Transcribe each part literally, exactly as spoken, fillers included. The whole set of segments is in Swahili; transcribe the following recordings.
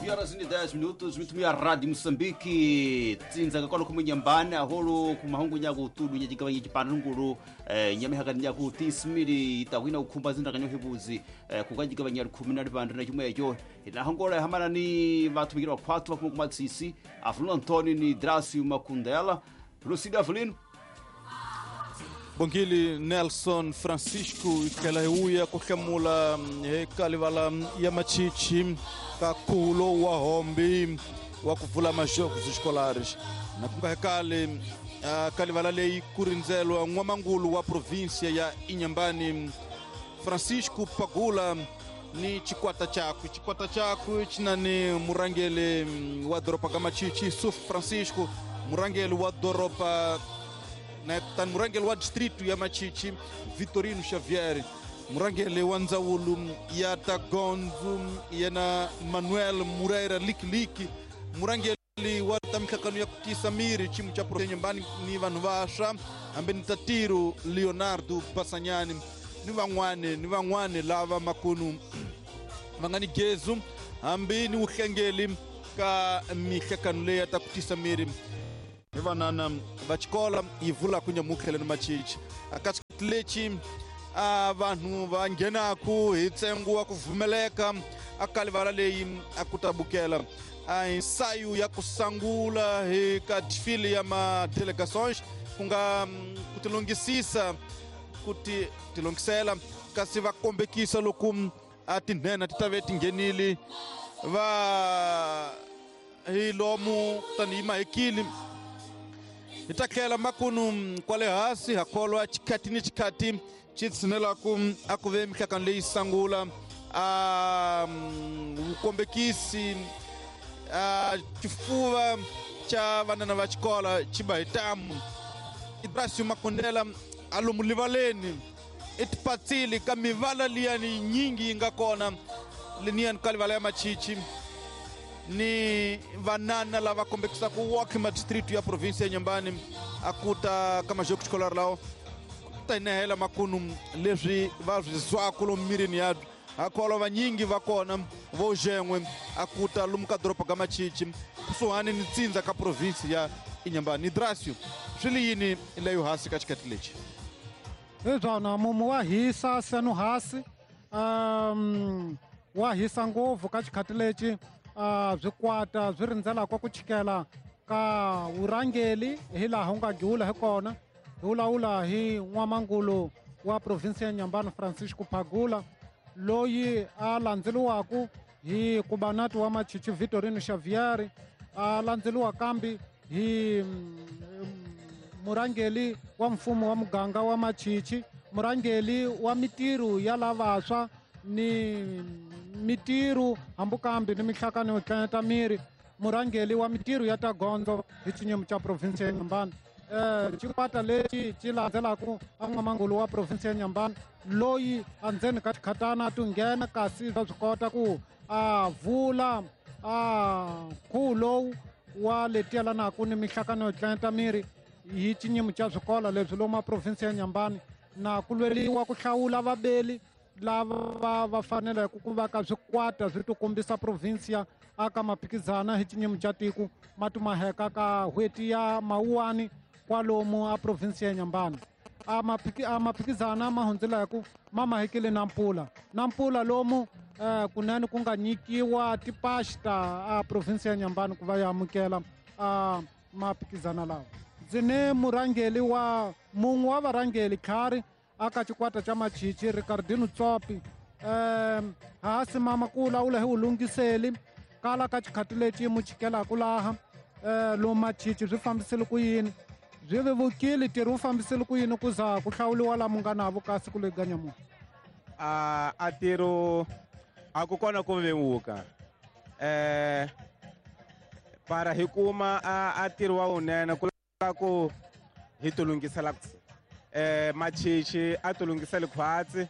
nove horas e dez minutos, mitumia Rádio Moçambique, tinza kakolo kumunyambane, aholo kumahungu nyago tudu nyajigawa njipana nguru, nyame hagani nyago tismiri, itawina ukumba zinda kanyo hebuzi, kukajigawa nyaru kuminari bandana jume yo, ina hangora hamana ni vatumigira wa kwatu wa kumatsisi, Avelino Antônio ni Drácio Macundela, Lucida Avelino. Bongili Nelson Francisco Kalauya kukamula kalivala ya machichi kakulo wa hombi wa kuvula majogos escolares na kungahekale kalivala lei kurinzelo ngwamangulu wa província ya Inhambane Francisco Pagula ni chikwata chaku chikwata chaku chinani murangele wa doropa kamachichi Suf Francisco murangele wa doropa na tan murangele wa distrito ya Machichi Vitorino Xavier murangele wa nzawulu ya Tagonzo yana Manuel Moreira Likiliki murangele wa tamikakanu ya Kutisamiri chimu cha provinsia Inhambane ni vanhu vasha ambe ni Tatiro Leonardo Pasanyani ni van'wane ni van'wane lava makunu vangani gezu ambe ni uhlengeli ka mikakanu leya ta Kutisamiri Ivanana vachikola ivula kunya mukhele machichi akatlechi vanhu vangenaku hitsengu wa kuvumeleka akalivala leyi akutabukela ensaio ya kusangula hi ka desfile ya ma delegações kunga kutilongisisa kuti tilongisela kasi va kombekisa loku atinena titave tingenili va hi lomu tanima hekili itakela makunu kwale hasi hakolo chikati ni chikati chitsinela ku akuve mikakanu leyi sangula a ukombekisi a chifuva cha vanana va chikola chibahitamu Drácio Macundela alomu livaleni itipatsili ka mivala liyani nyingi inga kona linian kalivala ya Machichi ni vanana lava kombekisa ku woki ma distrito ya província ya Inhambane akuta kama jogo escolar lao ta inehela makunu leswi va zwakulo mirini yadu akolo vanyingi vakona vo jengwe akuta lumuka dropa ka Machichi kusuhani ni tsinza ka província ya Inhambane. Drácio swili yini leyo hasi ka chikati lechi izwana mumu wa hisa senu hasi um, wa hisa ngopfu ka chikati lechi Uh, zwikwata zwi rindzela kwa ku chikela ka urangeli hi laha u nga giwula hi kona hi wulawula hi n'wamangulu wa provinsia ya Inhambane Francisco Pagula loyi a landzeliwaku hi kubanati wa Machichi Vitorino Xavier a landzeliwa kambi hi um, murangeli wa mfumo wa muganga wa Machichi murangeli wa mitiru ya lavaswa ni mitiru hambukambi ni mihlakano yo tlanyeta miri murangeli wa mitiru ya Tagonzo hi chinyemu cha provinsia ya Inhambane eh chikwata lexi xi landzelaku a n'wamangulu wa provinsia ya Inhambane loyi andzeni ka xikhatana tu nghena kasi va swi kota ku a vula a khulo wa leti yelanaku ni mihlakano yo tlanyeta miri hi chinyemu cha swikola leswi lomu ma provinsia ya Inhambane na ku lweriwa ku hlawula vabeli lava va faneleke ku va ka swikwata swi tikombisa provincia aka maphikizana hi chinyemu cha tiko matumaheka ka hweti ya Mawuwani kwalomu a provincia ya Inhambane a maphikizana ma hundzeleku ma mahekile na mpula na mpula lomu eh, kunene ku nga nyikiwa tipasta a provincia ya Inhambane ku va ya amukela a maphikizana lawa ndzi ni murangeli wa mun'we wa varangeli khari aka chikwata cha Machichi Ricardino Tsopi um hasi mama ku lawula hi ulungiseli kala ka chikhati lexi mu chikelaku laha um lomu Machichi swi fambisile ku yini byi vevukile tirhi wu fambisile ku yini ku za ku hlawuliwa laha nga na vukasi ku le ganyamuka a a tiro a ku kona ku vevuka eh para hi kuma a tiro wa unene ku la ku hi tulungisela eh Machichi a tulungisele khwatsi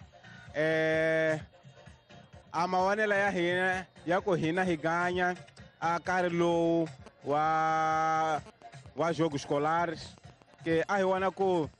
eh a mawanela ya hina ya ku hina higanya a kari lowu wa wa jogos escolares que a hi wana ku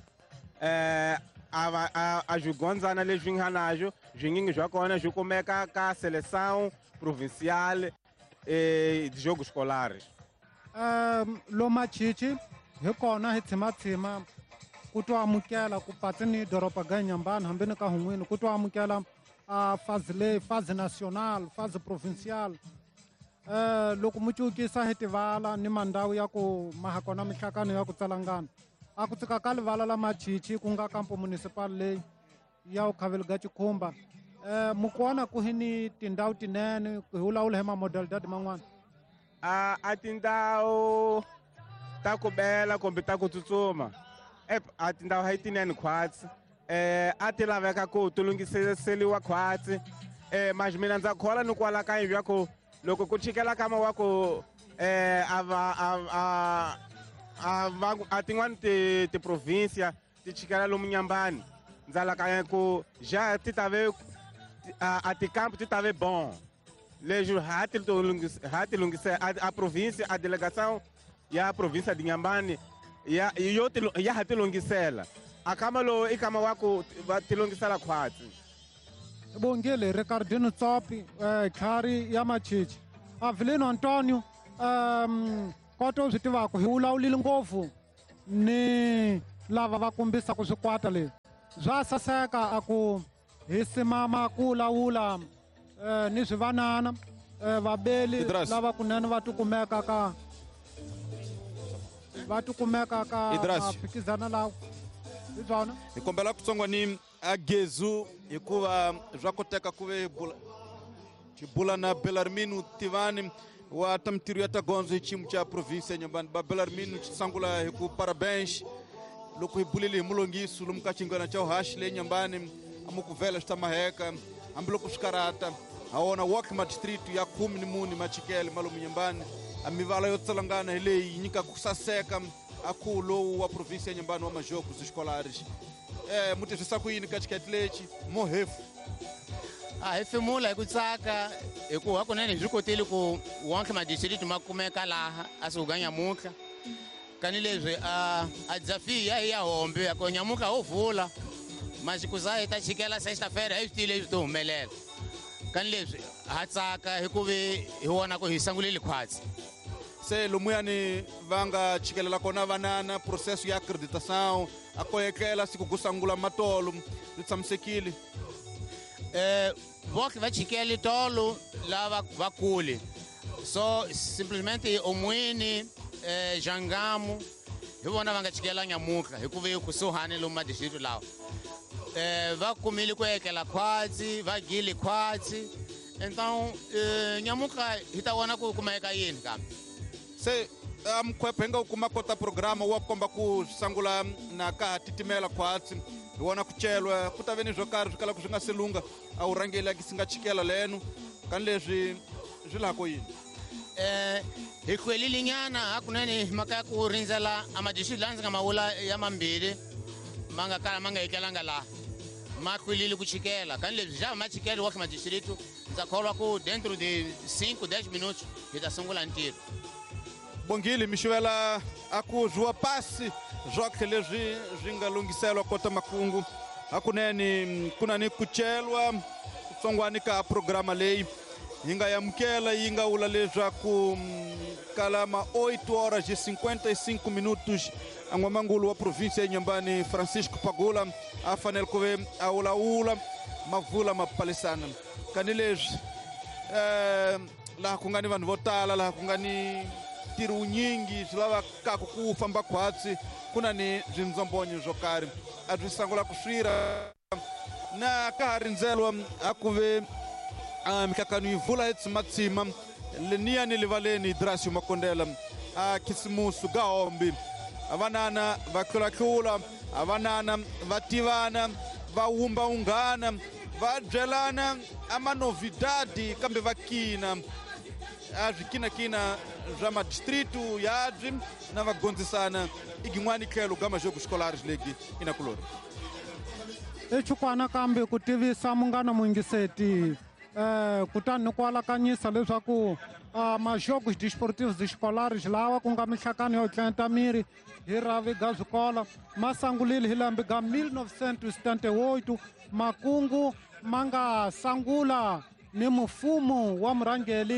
eh a a jugonzana leswi nganajo zwingingi zwa kona zwi kumeka ka seleção provincial eh, de jogos escolares. um lo machichi hi kona hi tshimatshima ku to amukela ku patsini doropa ga Nyambani hambi ni ka hun'wini ku to amukela a fazi leyi fazi national fazi provincial eh loko mu cukisa hi tivala ni mandhawu ya ku maha kona mihlakano ya ku tsalangana a ku tsika ka livala la machichi ku nga kampo municipal leyi ya u khaveli ga Chikhumba eh mu kona ku hi ni tindhawu tinene hi wulawula hi mamodalidadi man'wana a a tindhawu ta ku bela kumbe ta ku tsutsuma a tindhawu hi tinene khwatsi eh a ti laveka ku tulungiseliwa khwatsi eh mas mina ndza khola ni kwala ka yivya ku loko ku chikela kama wa ku eh ava a a a tin'wani ti ti provincia ti chikela lomu Nyambani ndza la ka ku já ti ta ve a ti campo ti ta ve bom lejo ha ti ha ti lungise a província a delegação e a província de Nyambani ya yo ti ya ha ti lungisela akama lo ikama wa ku ti lungisela khwatsi bongile Ricardino Tsopi eh khari ya machichi Avelino Antonio um koto swi tivaka hi wulawulile ngopfu ni lava va kombisa ku swikwata leswi bya saseka a ku hi simama ku lawula eh ni swivanana eh vabeli lava kunene va tikumeka ka va tikumeka ka phikizana lawo hi byona hi kombela ku tsongwa ni agezu hikuva bya koteka ku ve bula bula na Belarmino Tivani wa tamtiru ya tagonzo hi chimu cha província Nyambani ba Belarmino sangula hi ku parabéns loko hi bulile hi mulongiso lomu ka chingana cha uhashi le Nyambani amukuvela xitamaheka hambi loko swikarata awona walk district ya kumi ni muni machikele malomu Nyambani amivala yo tsalangana hi leyi nyika ku saseka aku lowu wa província ya Nyambani wa majogos escolares eh mutirhisa ku yini ka chiketi lexi mohefu a hefemula hi ku tsaka hikuva hakunene hi swi kotile ku wonke madistrict ma kumeka laha a swi uga nyamuka kani leswi a a Dzafiya hi ya hombe ko nyamuka ho vula masiku za hi ta chikela sexta-feira hi swi tile leswi to humelela kani leswi ha tsaka hikuva hi wona ku hi sangulile khwatsi se lomuyani va nga chikelela kona vanana processo ya acreditação a koyekela siku ku sangula matolo ri tshamisekile eh voke va chikele tolo lava vakule so simplesmente omwini eh Jangamu hi vona va nga chikela nyamuka hikuva hi kusuhani lomu madistrict lawa eh va kumile ku ekela khwatsi va gile khwatsi então eh nyamuka hi ta vona ku kumeka yini kambe se amkhwephe nga u kuma kota programa wa komba ku sangula na ka titimela khwatsi hi wona ku celwa ku ta ve ni byo karhi swi kala ku swi nga selunga a wu rangeli ki si nga chikela leno kani leswi swi lako yini eh hi khwelile nyana hakunene maka ya ku rindzela a madistrict laha ndzi nga mavula ya mambirhi ma nga kala ma nga ekelanga laha ma khwelile ku chikela kani leswi ja ma chikela wa madistrict ndza kholwa ku dentro de cinco dez minutos hi ta sungula ntirho bongile mi xivela a ku zwiwa pasi zwoke leswi swi nga lunghiselwa kota makungu hakunene ku na ni ku celwa kutsongwani ka programa leyi hi nga yamukela yi nga vula leswaku kala ma oito horas e cinquenta e cinco minutos a n'wamangulu wa província ya Nyambani Francisco Pagula a fanele ku ve a wulawula mavula mapalisana kani leswi eh laha ku nga ni vanhu vo tala laha ku nga ni tiro nyingi swi lavakaka ku famba khwatsi ku na ni byimbyombonyo byo karhi a byi sangula ku swira na ka ha rindzelwa a ku ve mikakano yi vula hi tsimatsima leniya ni livaleni Drasio Makondela a khisimusu ga hombi a vanana va tlulatlula a vanana va tivana va wumba unghana va byelana a manovidadi kambe va kina a byikinakina bya madistritu yabyi na va gondzisana i gin'wani tlhelo ga majogos escolares legi inakulori i chukwana kambe ku tivisa munghana muingiseti eh kutani ni ku alakanyisa leswaku majogos desportivos escolares lawa ku nga mihlakano yo tlenta miri hi ravi ga zwikola ma sangulile hi lembe ga mil novecentos e setenta e oito makungu ma nga sangula ni mfumo wa murhangeli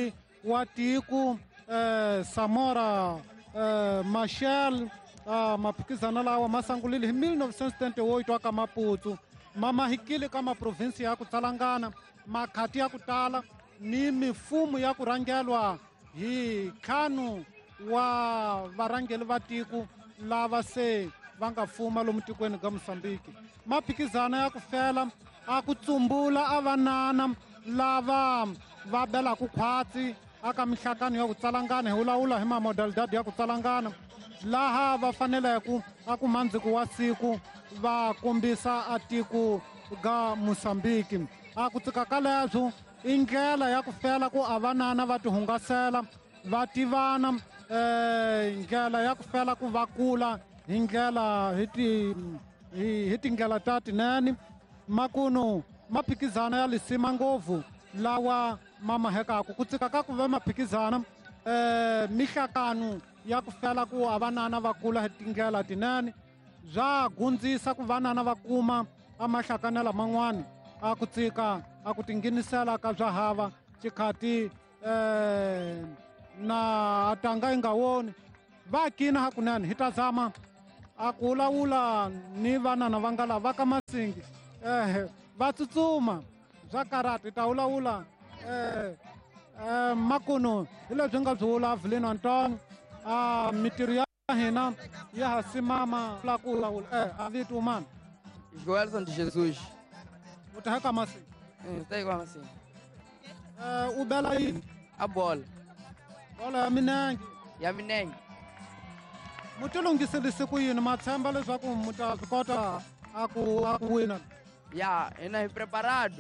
wa tiko eh, Samora eh, Machel ah, maphikizano lawa masangulile hi mille neuf cent setenta-oito aka Maputo mamahikile kama provinsi ya ku Tsalangana makhati ya ku tala ni mifumo ya ku rangelwa hi ntlhanu wa varangeli va tiko lava se va nga fuma lomu tikweni ga Mosambiki. Maphikizano ya ku fela a ku tsumbula avanana lava va belaku khwatsi aka mihlakano ya ku Tsalangana hi wulawula hi mamodalidadi ya ku Tsalangana laha va faneleku a ku mandziku wa siku va kombisa a tiko ga Mosambiki. A ku tsika ka leswo i ndlela ya ku fela ku avanana va tihungasela va tivana eh ndlela ya ku fela ku va kula hi ndlela hi ti hi tindlela ta tinene. Makuno maphikizano ya lisima ngopfu lawa mamahekaku ku tsika ka ku va maphikizana eh mihlakano ya ku fela ku avanana va kula hi tindlela tinene bya gundzisa ku vanana va kuma amahlakana laman'wani a ku tsika a ku tinginisela ka bya hava xikhati eh na atanga yi nga woni va kina hakunene hi ta zama a ku wulawula ni vanana va nga lava ka Masingi eh va tsutsuma bya karati ta wulawula eh eh makuno hi lebyi nga byi wula Avelino Antoni a mitirho ya hina ya hasimama la ku wulawula eh a vito mani Joelson de Jesus. u ta ka Masingi Eh, tá igual assim. eh u bela yini A bola. bola ya minenge E a Mineng. mu ti lunghiselise ku yini ma tshemba leswaku mu ta swi kota a ku a ku wina Já, ainda é preparado.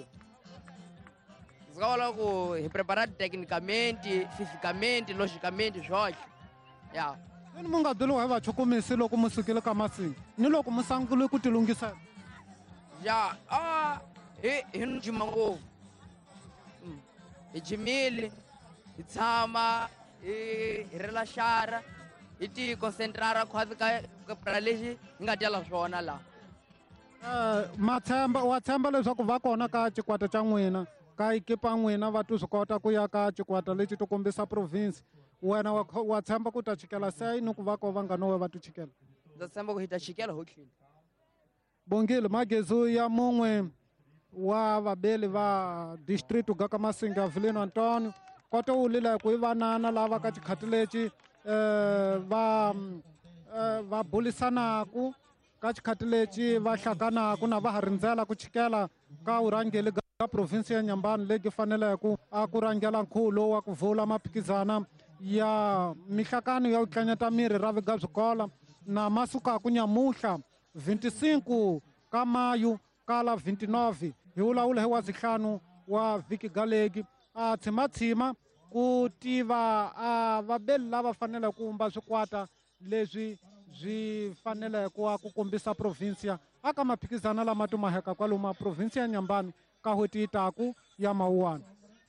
Se logo é preparado tecnicamente, fisicamente, logicamente, joga. Já. yini mu nga byeliwa hi vachukumisi loko mu sukile ka Masingi ni loko mu sangule ku ti lunghisela Já. Ah, e e no Jimango. E Jimile, e Tsama, e relaxar, e te concentrar quase que para legi ngatela swona la. eh ma tshemba wa tshemba leswaku va kona ka xikwata xa n'wina ka ekipa n'wina va tu swi kota ku ya ka xikwata lexi to kombisa province wena wa kho- wa tshemba ku ta chikela se ni ku va ko va nga no we va tu chikela Da samba ko hita chikela hotlini. bongile magezu ya mun'we wa vabeli va district ga ka Masingi Avelino Antoni kota u lile ku i vanana lava ka xikhati lexi eh va mm, eh, va bulisanaku ka xikhati lexi va hlakanaku na va ha rindzela ku chikela ka urhangeli ga provinsi ya Nyambani legi faneleku a ku rhangela nkhulo wa ku vula maphikizana ya mihlakano ya ku tlanyeta miri ra viga swikola na masukaku nyamuhla vhinti-cinco ka Mayu kala vhinti-nove hi wulawula hi wa zihlanu wa vhiki galegi a tshimatshima ku tiva a vabeli lava fanele ku umba swikwata leswi byi faneleke wa ku kombisa provincia aka maphikizana lama tumaheka kwalomu provinsi ya Nyambani ka hweti yitaku ya Mawuwani.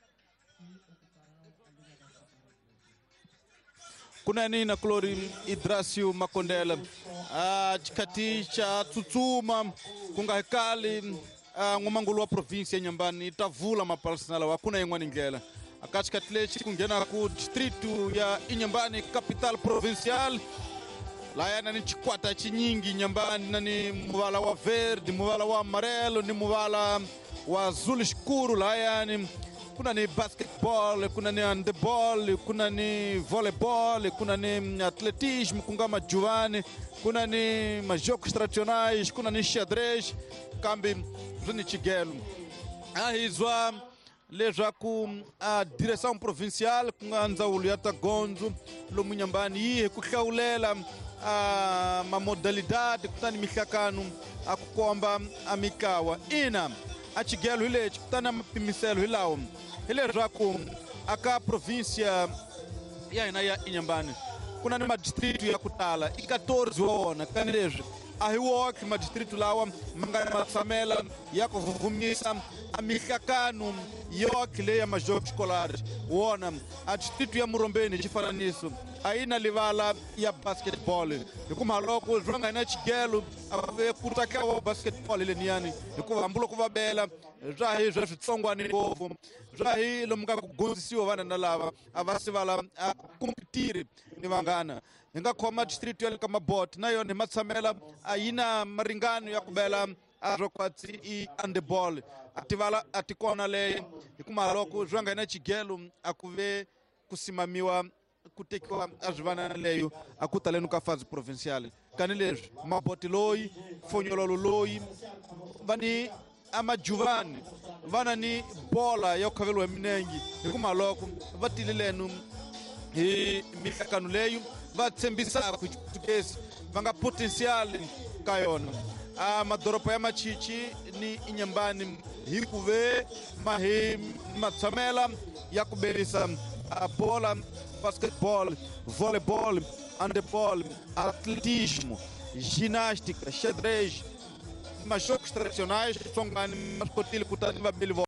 kunani na Clori Idrasio Makondela a chikati cha tsutsuma kunga hekali ng'wamangulu wa provinsi ya Nyambani itavula mapalsinala wa kuna yin'wana ndlela aka chikati lexi ku nghena ku distritu ya Inyambani capital provincial layana ni chikwata chinyingi Nyambani na ni muvala wa verde muvala wa amarelo ni muvala wa azul escuro layani kuna ni basketball kuna ni handball kuna ni volleyball kuna ni atletismo kunga majuvani kuna ni majogos tradicionais kuna ni xadrez kambi bzini chigelo ahizwa leswaku a direção provincial kunga ndzawulo ya ta gondzo lomu Nyambani yi ku hlawulela a mamodalidade kutani mihlakano a ku komba a mikawa ina a chigelo hi lexi kutani mapimiselo hi lawo hi leswaku aka provincia ya hina ya Inyambani kuna ni madistritu ya ku tala i quatorze wa wona kani leswi a hi woke madistritu lawa ma nga matsamela ya ku vuvumisa a mikakano yo akile ya majogos escolares wona a distrito ya Murombeni chifaniso aina livala ya basketball hikuva loko zwanga ina chigelo ave kutaka wa basketball leniani hikuva ambulo kuva bela zwa hi zwa switsongwani ngopfu zwa hi lomu ka ku gonzisiwa vana na lava a va sivala a kompetiri ni vanghana hi nga khoma district ya le ka Mabot na yona hi matsamela a yina maringano ya ku bela a zokwatsi i handball ativala atikona le hikuva loko zwanga ina chigelo a kuve kusimamiwa ku tekiwa a zwivana leyo a ku taleni ka fase provincial kani leswi Maboti loyi Fonyololo loyi vani amajuvani vana ni bola ya ku khaveliwa minengi hikuva loko va tililenu hi mikakano leyo va tshembisaka kutukesi va nga potential ka yona a madoropo ya Machichi ni Inyambani hi kuve mahi matsamela ya ku berisa a bola basketball, voleibol, handebol, atletismo, ginástica, xadrez, mas jogos tradicionais são mais cotilho que o